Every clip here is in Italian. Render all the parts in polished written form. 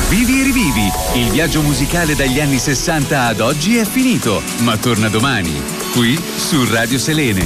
Vivi e rivivi, il viaggio musicale dagli anni 60 ad oggi è finito, ma torna domani, qui su Radio Selene.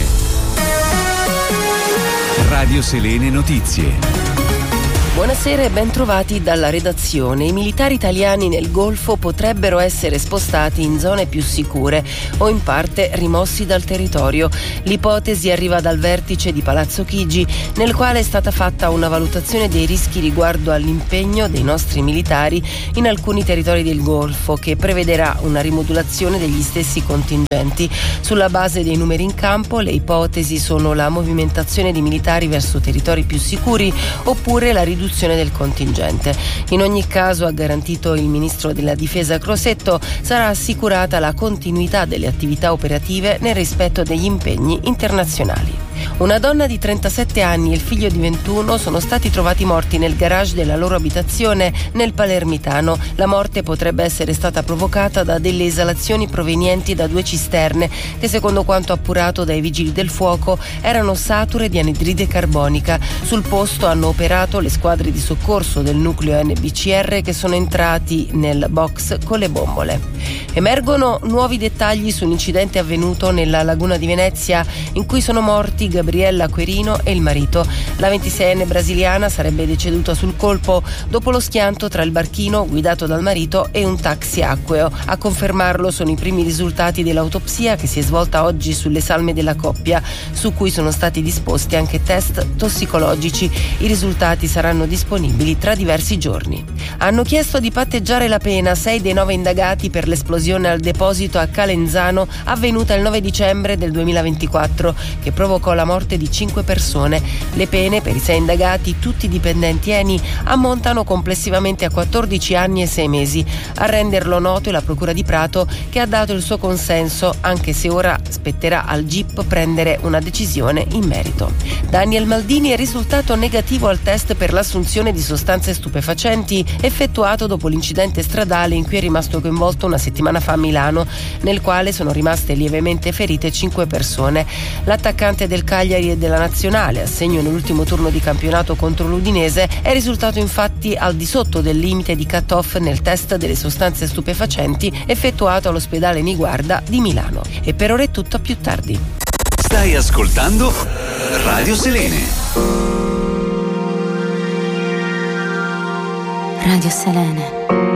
Radio Selene Notizie. Buonasera e ben trovati dalla redazione. I militari italiani nel Golfo potrebbero essere spostati in zone più sicure o in parte rimossi dal territorio. L'ipotesi arriva dal vertice di Palazzo Chigi, nel quale è stata fatta una valutazione dei rischi riguardo all'impegno dei nostri militari in alcuni territori del Golfo, che prevederà una rimodulazione degli stessi contingenti. Sulla base dei numeri in campo, le ipotesi sono la movimentazione di militari verso territori più sicuri oppure la riduzione del contingente. In ogni caso, ha garantito il ministro della difesa Crosetto, sarà assicurata la continuità delle attività operative nel rispetto degli impegni internazionali. Una donna di 37 anni e il figlio di 21 sono stati trovati morti nel garage della loro abitazione nel Palermitano. La morte potrebbe essere stata provocata da delle esalazioni provenienti da 2 cisterne che, secondo quanto appurato dai vigili del fuoco, erano sature di anidride carbonica. Sul posto hanno operato le squadre di soccorso del nucleo NBCR che sono entrati nel box con le bombole. Emergono nuovi dettagli su un incidente avvenuto nella laguna di Venezia in cui sono morti Gabriella Querino e il marito. La 26enne brasiliana sarebbe deceduta sul colpo dopo lo schianto tra il barchino guidato dal marito e un taxi acqueo. A confermarlo sono i primi risultati dell'autopsia che si è svolta oggi sulle salme della coppia, su cui sono stati disposti anche test tossicologici. I risultati saranno disponibili tra diversi giorni. Hanno chiesto di patteggiare la pena 6 dei 9 indagati per l'esplosione al deposito a Calenzano avvenuta il 9 dicembre del 2024, che provocò la morte di 5 persone. Le pene per i 6 indagati, tutti dipendenti ENI, ammontano complessivamente a 14 anni e 6 mesi. A renderlo noto è la Procura di Prato, che ha dato il suo consenso, anche se ora spetterà al GIP prendere una decisione in merito. Daniel Maldini è risultato negativo al test per l'assunzione di sostanze stupefacenti effettuato dopo l'incidente stradale in cui è rimasto coinvolto una settimana fa a Milano, nel quale sono rimaste lievemente ferite 5 persone. L'attaccante del Cagliari e della Nazionale, a segno nell'ultimo turno di campionato contro l'Udinese, è risultato infatti al di sotto del limite di cut-off nel test delle sostanze stupefacenti effettuato all'ospedale Niguarda di Milano. E per ora è tutto, a più tardi. Stai ascoltando Radio Selene. Radio Selene.